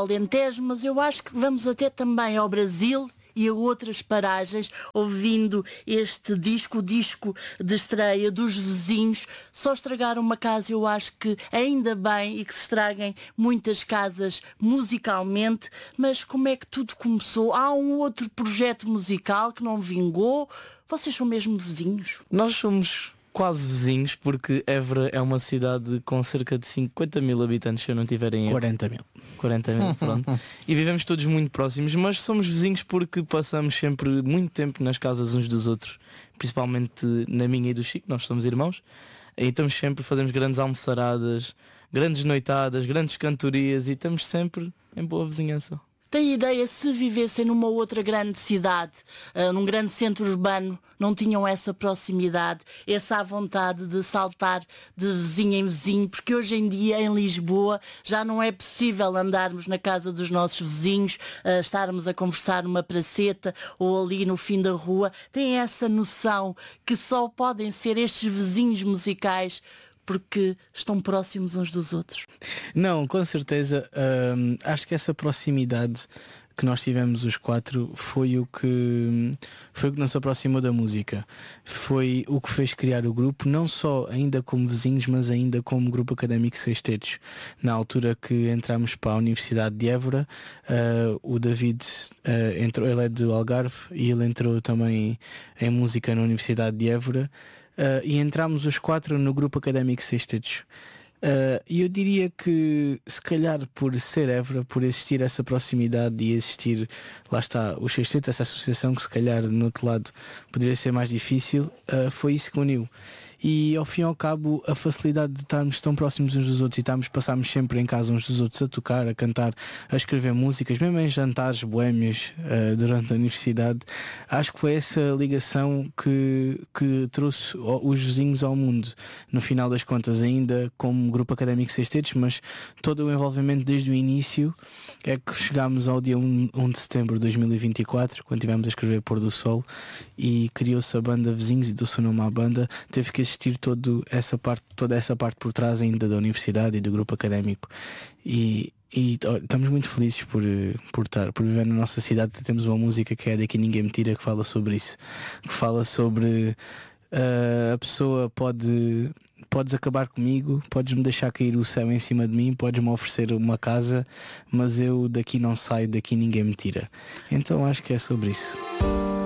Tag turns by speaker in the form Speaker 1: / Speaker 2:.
Speaker 1: Alentejo, mas eu acho que vamos até também ao Brasil e a outras paragens, ouvindo este disco, o disco de estreia dos Vizinhos. Só estragaram uma casa, eu acho que ainda bem, e que se estraguem muitas casas musicalmente, mas como é que tudo começou? Há um outro projeto musical que não vingou? Vocês são mesmo vizinhos?
Speaker 2: Nós somos quase vizinhos, porque Évora é uma cidade com cerca de 50 mil habitantes, se eu não tiver em erro.
Speaker 3: 40 mil.
Speaker 2: 40 mil, pronto. E vivemos todos muito próximos, mas somos vizinhos porque passamos sempre muito tempo nas casas uns dos outros, principalmente na minha e do Chico, nós somos irmãos, e estamos sempre, fazemos grandes almoçaradas, grandes noitadas, grandes cantorias, e estamos sempre em boa vizinhança.
Speaker 1: Tem ideia, se vivessem numa outra grande cidade, num grande centro urbano, não tinham essa proximidade, essa vontade de saltar de vizinho em vizinho? Porque hoje em dia em Lisboa já não é possível andarmos na casa dos nossos vizinhos, estarmos a conversar numa praceta ou ali no fim da rua. Tem essa noção que só podem ser estes vizinhos musicais porque estão próximos uns dos outros?
Speaker 3: Não, com certeza. Acho que essa proximidade que nós tivemos os quatro foi o que nos aproximou da música. Foi o que fez criar o grupo, não só ainda como vizinhos, mas ainda como grupo académico Sextetos. Na altura que entramos para a Universidade de Évora, o David entrou, ele é do Algarve, e ele entrou também em música na Universidade de Évora. E entramos os quatro no grupo académico Sextetos. E eu diria que, se calhar, por ser Évora, por existir essa proximidade e existir, lá está, os Sextetos, essa associação que se calhar no outro lado poderia ser mais difícil, foi isso que uniu. E ao fim e ao cabo, a facilidade de estarmos tão próximos uns dos outros e passarmos sempre em casa uns dos outros a tocar, a cantar, a escrever músicas, mesmo em jantares boémios durante a universidade, acho que foi essa ligação que trouxe os vizinhos ao mundo. No final das contas, ainda como grupo académico Sextetos, mas todo o envolvimento desde o início, é que chegámos ao dia 1 de setembro de 2024, quando estivemos a escrever Pôr do Sol, e criou-se a banda Vizinhos e deu-se o nome à banda. Teve que existir toda essa parte por trás ainda da universidade e do grupo académico, e estamos muito felizes por viver na nossa cidade. Temos uma música que é Daqui Ninguém Me Tira, que fala sobre isso, que fala sobre a pessoa podes acabar comigo, podes-me deixar cair o céu em cima de mim, podes-me oferecer uma casa, mas eu daqui não saio, daqui ninguém me tira. Então acho que é sobre isso.